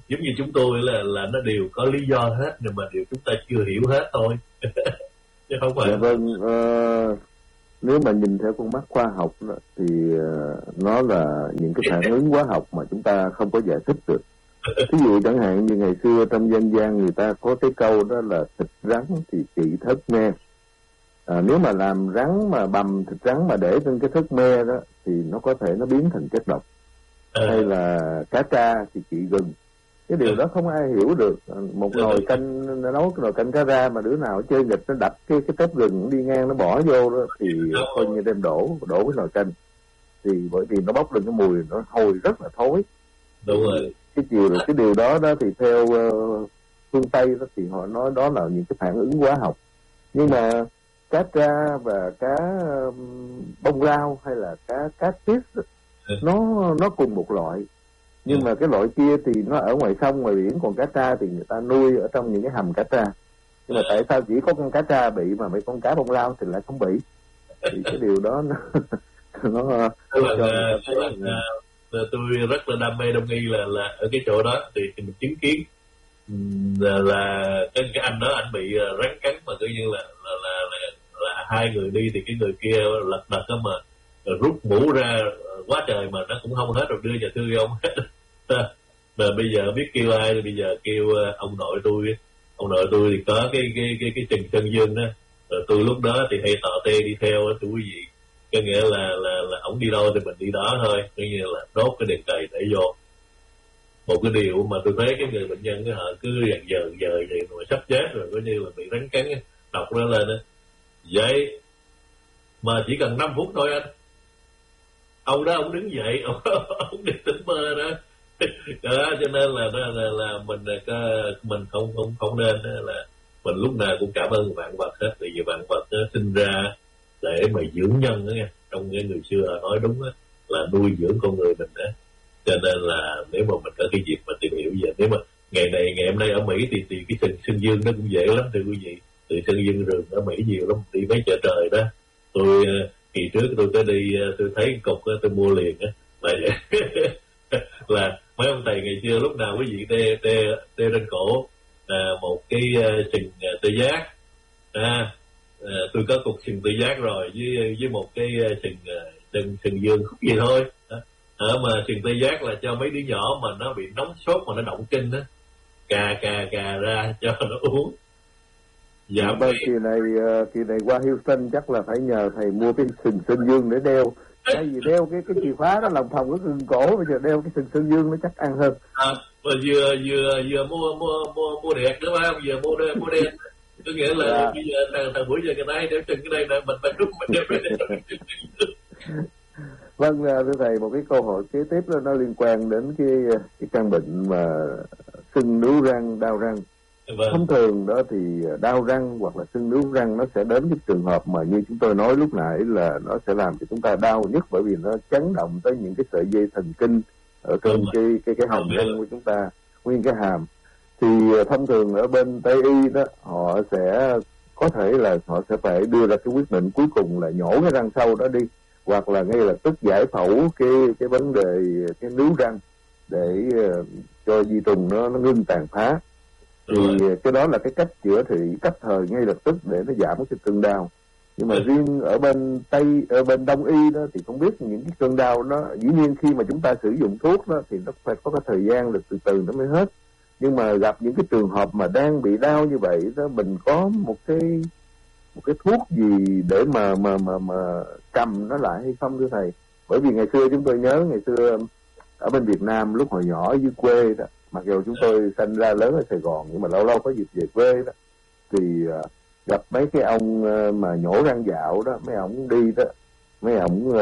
giống như chúng tôi là nó đều có lý do hết, nhưng mà điều chúng ta chưa hiểu hết thôi. Chứ không phải. Dạ vâng, nếu mà nhìn theo con mắt khoa học đó, thì nó là những cái phản ứng hóa học mà chúng ta không có giải thích được. Ví dụ chẳng hạn như ngày xưa trong dân gian người ta có cái câu đó là thịt rắn thì trị thất me. Nếu mà làm rắn mà bằm thịt rắn mà để trên cái thất me đó thì nó có thể nó biến thành chất độc. Hay là cá tra thì trị gừng. Cái điều đó không ai hiểu được. Một nồi canh, nấu cái nồi canh cá ra mà đứa nào chơi nghịch nó đập cái tép gừng đi ngang nó bỏ vô đó thì coi như đem đổ cái nồi canh. Thì bởi vì nó bốc lên cái mùi nó hôi rất là thối. Đúng rồi. Cái điều đó thì theo phương Tây đó thì họ nói đó là những cái phản ứng hóa học. Nhưng mà cá tra và cá bông lau hay là cá tiết nó cùng một loại. Nhưng mà cái loại kia thì nó ở ngoài sông ngoài biển, còn cá tra thì người ta nuôi ở trong những cái hầm cá tra. Nhưng mà tại sao chỉ có con cá tra bị mà mấy con cá bông lau thì lại không bị? Thì cái điều đó nó tôi rất là đam mê đông y là ở cái chỗ đó thì mình chứng kiến là cái anh đó anh bị rắn cắn mà tự nhiên là hai người đi thì cái người kia lật đật đó mà rút mũ ra quá trời mà nó cũng không hết, rồi đưa nhà thương ông hết. Mà bây giờ biết kêu ai thì bây giờ kêu ông nội tôi thì có cái Trần Sơn Dương đó, rồi tôi lúc đó thì hay tọ tê đi theo đó quý vị, có nghĩa là ổng đi đâu thì mình đi đó thôi, coi như là đốt cái đèn cầy để vô. Một cái điều mà tôi thấy cái người bệnh nhân họ cứ giờ vậy mà sắp chết rồi, coi như là bị rắn cắn độc nó lên đó. Vậy mà chỉ cần 5 phút thôi anh, ông đó ông đứng dậy, ông đi tỉnh bơ đó. Đó cho nên là mình không nên là mình lúc nào cũng cảm ơn vạn vật hết, vì vạn vật sinh ra để mà dưỡng nhân đó nha. Trong cái người xưa nói đúng đó, là nuôi dưỡng con người mình đó. Cho nên là nếu mà mình có cái dịp mà tìm hiểu về, nếu mà ngày hôm nay ở Mỹ thì cái Sơn Dương nó cũng dễ lắm thưa quý vị. Từ Sơn Dương rừng ở Mỹ nhiều lắm, đi mấy chợ trời đó. Tôi kỳ trước tôi tới đi, tôi thấy cục đó, tôi mua liền á. Là mấy ông thầy ngày xưa lúc nào quý vị tê trên cổ một cái sừng tê giác, tôi có cục sừng tê giác rồi với một cái sừng dương khúc gì thôi. Mà sừng tê giác là cho mấy đứa nhỏ mà nó bị nóng sốt mà nó động kinh á, cà ra cho nó uống. Dạ vâng, kỳ này qua Houston chắc là phải nhờ thầy mua cái sừng Sơn Dương để đeo. Tại vì đeo cái chìa khóa đó lòng thòng cái gương cổ, bây giờ đeo cái sừng Sơn Dương nó chắc ăn hơn. Và vừa mua đẹp nữa phải không? Vừa mua đen. Có nghĩa là bây giờ thằng buổi giờ người ta hay đeo sừng cái đây là mình rút mình đeo cái. Vâng, thưa thầy, một cái câu hỏi kế tiếp đó, nó liên quan đến cái căn bệnh mà sưng nướu răng, đau răng. Thông thường đó thì đau răng hoặc là sưng nướu răng nó sẽ đến cái trường hợp mà như chúng tôi nói lúc nãy là nó sẽ làm cho chúng ta đau nhất, bởi vì nó chấn động tới những cái sợi dây thần kinh ở trên cái hàm răng của chúng ta, nguyên cái hàm. Thì thông thường ở bên Tây y đó họ sẽ có thể là họ sẽ phải đưa ra cái quyết định cuối cùng là nhổ cái răng sâu đó đi, hoặc là ngay lập tức giải phẫu cái vấn đề cái nướu răng để cho vi trùng nó ngưng tàn phá. Thì cái đó là cái cách chữa trị cấp thời ngay lập tức để nó giảm cái cơn đau. Nhưng mà riêng ở bên Đông y đó thì không biết những cái cơn đau nó dĩ nhiên khi mà chúng ta sử dụng thuốc đó thì nó phải có cái thời gian được từ nó mới hết. Nhưng mà gặp những cái trường hợp mà đang bị đau như vậy đó, mình có một cái thuốc gì để mà cầm nó lại hay không thưa thầy? Bởi vì ngày xưa chúng tôi nhớ ngày xưa ở bên Việt Nam lúc hồi nhỏ ở dưới quê đó, mặc dù chúng tôi sinh ra lớn ở Sài Gòn nhưng mà lâu lâu có dịp về quê đó thì gặp mấy cái ông mà nhổ răng dạo đó, mấy ổng đi đó, mấy ổng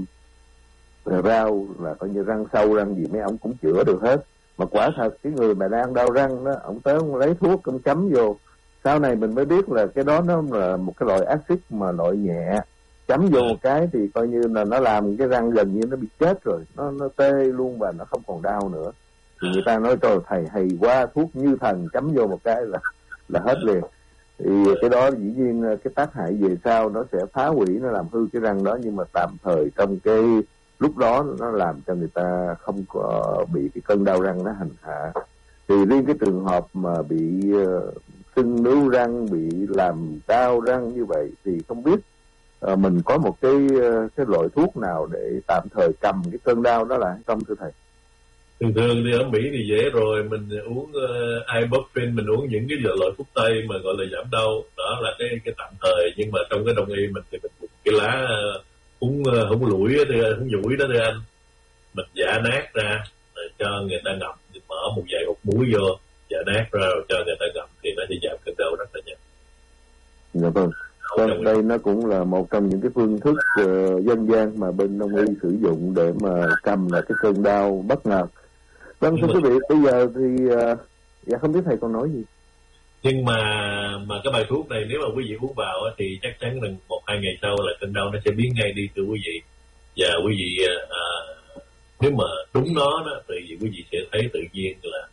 rau là coi như răng sâu răng gì mấy ổng cũng chữa được hết. Mà quả thật cái người mà đang đau răng đó, ổng tới ổng lấy thuốc ổng chấm vô, sau này mình mới biết là cái đó nó là một cái loại axit mà loại nhẹ, chấm vô một cái thì coi như là nó làm cái răng gần như nó bị chết rồi, nó tê luôn và nó không còn đau nữa. Thì người ta nói trời thầy hay quá, thuốc như thần chấm vô một cái là hết liền. Thì cái đó dĩ nhiên cái tác hại về sau nó sẽ phá hủy, nó làm hư cái răng đó, nhưng mà tạm thời trong cái lúc đó nó làm cho người ta không có bị cái cơn đau răng nó hành hạ. Thì riêng cái trường hợp mà bị sưng nướu răng, bị làm đau răng như vậy thì không biết mình có một cái loại thuốc nào để tạm thời cầm cái cơn đau đó lại không thưa thầy? Thường thì ở Mỹ thì dễ rồi, mình uống ibuprofen, mình uống những cái loại thuốc tây mà gọi là giảm đau, đó là cái tạm thời. Nhưng mà trong cái đông y mình thì mình dùng cái lá húng lủi húng nhủi đó thưa anh, mình giã nát ra rồi cho người ta ngậm, mở một vài hột muối vô, giã nát ra rồi cho người ta ngậm thì nó sẽ giảm cơn đau rất là nhanh. Dạ vâng. Vâng, đây nó cũng là một trong những cái phương thức dân gian mà bên đông y sử dụng để mà cầm lại cái cơn đau bất ngờ. Vâng, thưa quý vị, bây giờ thì dạ không biết thầy còn nói gì. Nhưng mà cái bài thuốc này nếu mà quý vị uống vào thì chắc chắn rằng 1-2 ngày sau là cơn đau nó sẽ biến ngay đi thưa quý vị. Và quý vị nếu mà đúng nó đó thì quý vị sẽ thấy tự nhiên là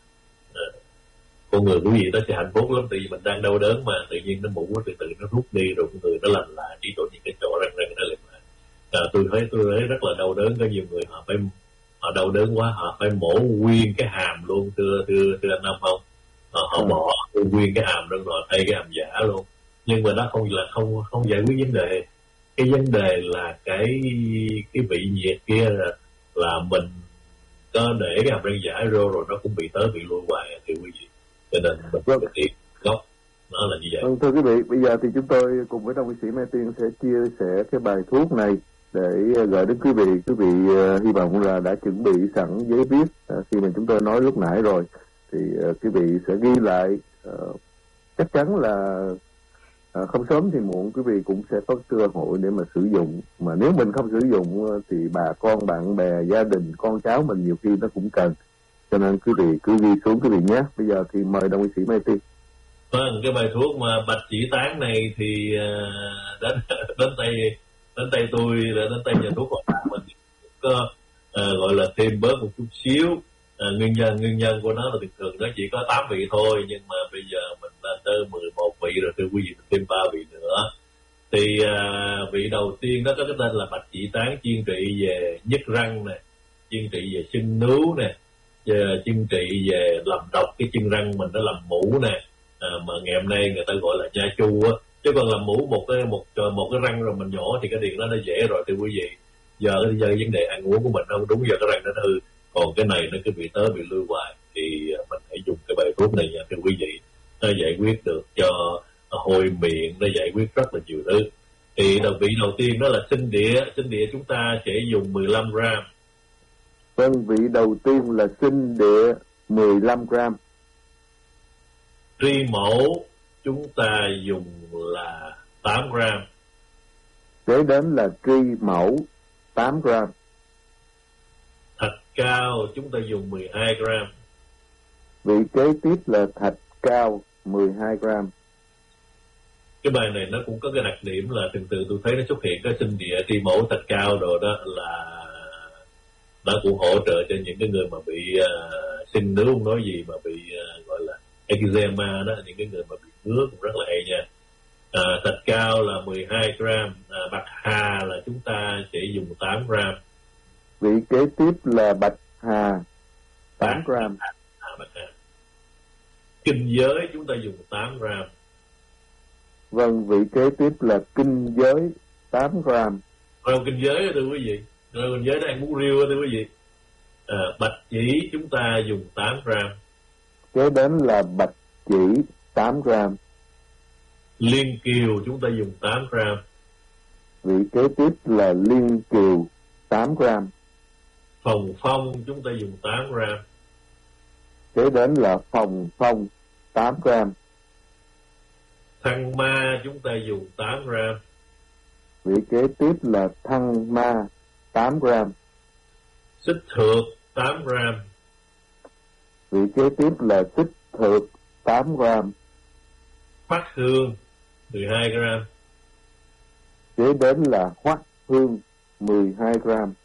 con người quý vị nó sẽ hạnh phúc lắm. Tại vì mình đang đau đớn mà tự nhiên nó mũ từ từ nó rút đi rồi con người nó lành lại, chỉ có những cái chỗ răng nó lành lại. Tôi thấy rất là đau đớn. Có nhiều người họ đau đớn quá họ phải mổ nguyên cái hàm luôn thưa anh Nam không? Họ bỏ nguyên cái hàm luôn rồi thay cái hàm giả luôn. Nhưng mà nó không giải quyết vấn đề. Cái vấn đề là cái vị nhiệt kia là mình có để cái hàm răng giả vô rồi nó cũng bị lui hoài thì quý vị. Cho nên mình phải tiết gốc nó là như vậy. Vâng, thưa quý vị, bây giờ thì chúng tôi cùng với đồng y sĩ Mai Tiên sẽ chia sẻ cái bài thuốc này để gửi đến quý vị. Quý vị hy vọng là đã chuẩn bị sẵn giấy viết khi mà chúng tôi nói lúc nãy rồi thì quý vị sẽ ghi lại. Chắc chắn là không sớm thì muộn quý vị cũng sẽ có cơ hội để mà sử dụng. Mà nếu mình không sử dụng thì bà con, bạn bè, gia đình, con cháu mình nhiều khi nó cũng cần. Cho nên quý vị cứ ghi xuống quý vị nhé. Bây giờ thì mời đồng y sĩ Mai Tiên. Vâng, cái bài thuốc mà bạch chỉ tán này thì đến tay tôi là đến tay nhà thuốc của mình có gọi là thêm bớt một chút xíu. Nguyên nhân của nó là thường nó chỉ có 8 vị thôi, nhưng mà bây giờ mình lên tới 11 vị rồi thưa quý vị, thêm 3 vị nữa. Thì vị đầu tiên đó có cái tên là bạch chỉ tán, chuyên trị về nhức răng nè, chuyên trị về sưng nướu nè, chuyên trị về làm độc cái chân răng mình, nó làm mũ nè. Mà ngày hôm nay người ta gọi là nha chu á, chứ còn làm mũ một cái răng rồi mình nhổ thì cái điều đó nó dễ rồi thưa quý vị. Giờ vấn đề ăn uống của mình không đúng, giờ cái răng nó hư, còn cái này nó cứ bị lưu hoài thì mình hãy dùng cái bài thuốc này nha thưa quý vị. Nó giải quyết được cho hôi miệng, nó giải quyết rất là nhiều thứ. Thì vị đầu tiên đó là sinh địa chúng ta sẽ dùng 15 gram. Vâng, vị đầu tiên là sinh địa 15 gram. Tri mẫu chúng ta dùng là 8 gram. Kế đến là tri mẫu 8 gram. Thạch cao chúng ta dùng 12 gram. Vị kế tiếp là thạch cao 12 gram. Cái bài này nó cũng có cái đặc điểm là từ tôi thấy nó xuất hiện cái sinh địa, tri mẫu, thạch cao rồi đó là nó cũng hỗ trợ cho những cái người mà bị sưng nướu, không nói gì mà bị gọi là eczema đó, những cái người mà bị ngứa cũng rất là hay nha. Thạch cao là 12 gram. Bạch hà là chúng ta sẽ dùng 8 gram. Vị kế tiếp là bạch hà 8 gram. Bạch hà. Kinh giới chúng ta dùng 8 gram. Vâng, vị kế tiếp là kinh giới 8 gram. Rau kinh giới thưa quý vị, rau kinh giới nó ăn bún riêu thưa quý vị. Bạch chỉ chúng ta dùng 8 gram. Kế đến là bạch chỉ 8 gram. Liên kiều chúng ta dùng 8 gram. Vị kế tiếp là liên kiều 8 gram. Phòng phong chúng ta dùng 8 gram. Kế đến là phòng phong 8 gram. Thăng ma chúng ta dùng 8 gram. Vị kế tiếp là thăng ma 8 gram. Xích thược 8 gram. Vị kế tiếp là xích thược 8 gram. Phát hương 12 gram. Kế đến là hoắc hương 12 gram.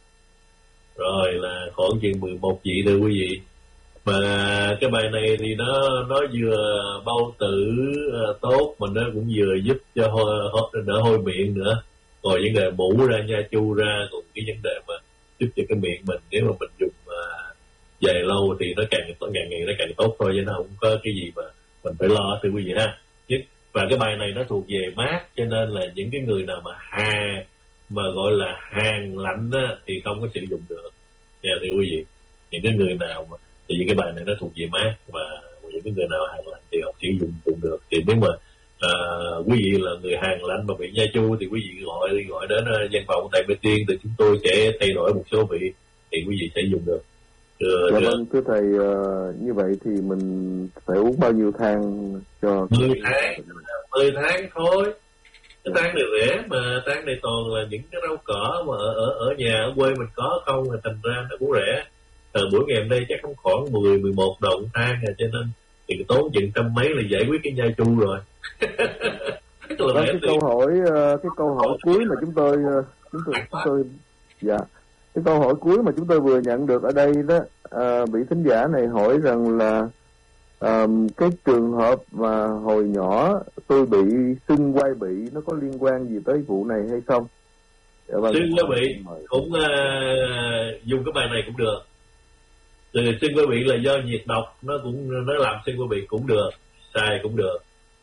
Rồi là khoảng chừng 11 vị thưa quý vị. Mà cái bài này thì nó vừa bao tử tốt mà nó cũng vừa giúp cho đỡ hôi miệng nữa. Rồi vấn đề mũ ra, nha chu ra, cùng cái vấn đề mà giúp cho cái miệng mình nếu mà mình dùng dài lâu lâu thì nó càng ngày nó càng tốt thôi, chứ nó không có cái gì mà mình phải lo thưa quý vị ha. Và cái bài này nó thuộc về mát, cho nên là những cái người nào mà gọi là hàng lạnh á, thì không có sử dụng được nha thưa quý vị. Những cái người nào mà thì cái bài này nó thuộc về mát, và những cái người nào hàng lạnh thì họ sử dụng được. Thì nếu mà quý vị là người hàng lạnh mà bị nha chu thì quý vị gọi đến văn phòng thầy Mai Tiên, thì chúng tôi sẽ thay đổi một số vị thì quý vị sẽ dùng được. Dạ vâng, thưa thầy, như vậy thì mình phải uống bao nhiêu thang cho 10 tháng thôi. Cái tang này rẻ mà, tang này toàn là những cái rau cỏ mà ở nhà ở quê mình có không, thì thành ra nó cũng rẻ. Bữa ngày hôm nay chắc cũng khoảng 10-11 đồng thang rồi, cho nên thì tốn chừng trăm mấy là giải quyết cái nha chu rồi. Cái câu hỏi cuối mà chúng tôi dạ, cái câu hỏi cuối mà chúng tôi vừa nhận được ở đây đó, vị thính giả này hỏi rằng là cái trường hợp mà hồi nhỏ tôi bị sưng quai bị nó có liên quan gì tới vụ này hay không? Sưng quai bị cũng dùng cái bài này cũng được. Rồi sưng quai bị là do nhiệt độc, nó làm sưng quai bị cũng được, xài cũng được.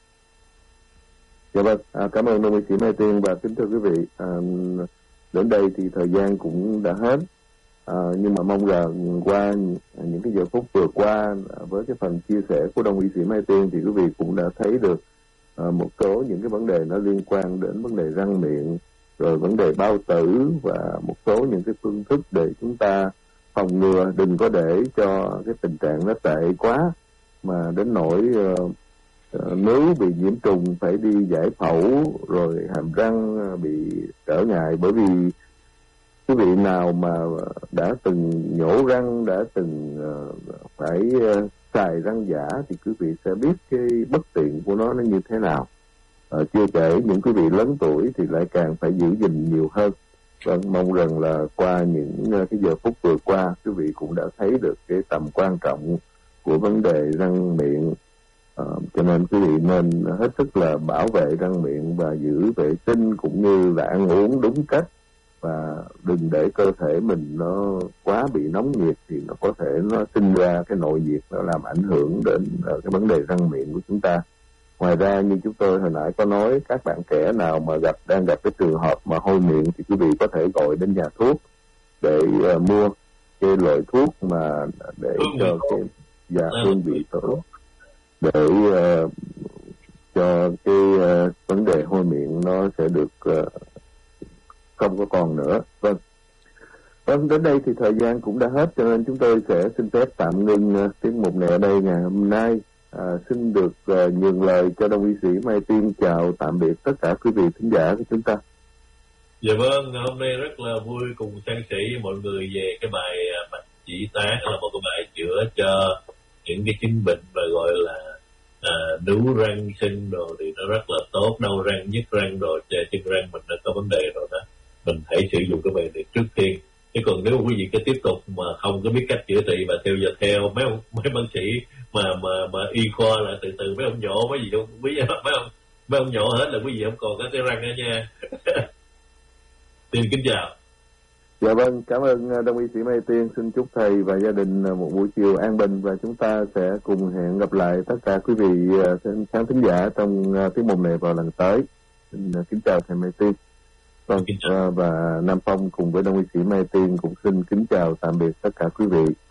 Dạ vâng, cảm ơn đồng sĩ Mai Tiên. Và kính thưa quý vị, đến đây thì thời gian cũng đã hết, nhưng mà mong rằng qua những cái giờ phút vừa qua với cái phần chia sẻ của đồng y sĩ Mai Tiên thì quý vị cũng đã thấy được một số những cái vấn đề nó liên quan đến vấn đề răng miệng, rồi vấn đề bao tử, và một số những cái phương thức để chúng ta phòng ngừa, đừng có để cho cái tình trạng nó tệ quá mà đến nỗi nếu bị nhiễm trùng phải đi giải phẫu, rồi hàm răng bị trở ngại. Bởi vì quý vị nào mà đã từng nhổ răng, đã từng phải xài răng giả thì quý vị sẽ biết cái bất tiện của nó như thế nào. Chưa kể những quý vị lớn tuổi thì lại càng phải giữ gìn nhiều hơn. Vâng, mong rằng là qua những cái giờ phút vừa qua, quý vị cũng đã thấy được cái tầm quan trọng của vấn đề răng miệng. Cho nên quý vị nên hết sức là bảo vệ răng miệng và giữ vệ sinh, cũng như là ăn uống đúng cách, và đừng để cơ thể mình nó quá bị nóng nhiệt thì nó có thể nó sinh ra cái nội nhiệt, nó làm ảnh hưởng đến cái vấn đề răng miệng của chúng ta. Ngoài ra, như chúng tôi hồi nãy có nói, các bạn trẻ nào mà đang gặp cái trường hợp mà hôi miệng thì quý vị có thể gọi đến nhà thuốc để mua cái loại thuốc mà để cho cái hương vị tốt, để cho cái vấn đề hôi miệng nó sẽ được không có còn nữa. Vâng, đến đây thì thời gian cũng đã hết, cho nên chúng tôi sẽ xin phép tạm ngưng tiết mục này ở đây ngày hôm nay. Xin được nhường lời cho đồng y sĩ Mai Tiên chào tạm biệt tất cả quý vị thính giả của chúng ta. Dạ vâng, hôm nay rất là vui cùng san sẻ với mọi người về cái bài bạch chỉ tán, là một cái bài chữa cho những cái chứng bệnh và gọi là nướu răng sưng đồ, thì nó rất là tốt. Đau răng, nhức răng rồi chân răng mình đã có vấn đề rồi đó, mình hãy sử dụng cái bài này trước tiên. Chứ còn nếu quý vị cứ tiếp tục mà không có biết cách chữa trị và theo mấy bác sĩ mà y khoa là từ mấy ông nhổ mấy gì không biết, mấy ông nhổ hết là quý vị không còn có cái răng nữa nha. Xin kính chào. Dạ vâng, cảm ơn đồng y sĩ Mai Tiên. Xin chúc thầy và gia đình một buổi chiều an bình, và chúng ta sẽ cùng hẹn gặp lại tất cả quý vị khán thính giả trong tiết mục này vào lần tới. Xin kính chào thầy Mai Tiên. Vâng, và Nam Phong cùng với đồng y sĩ Mai Tiên cũng xin kính chào tạm biệt tất cả quý vị.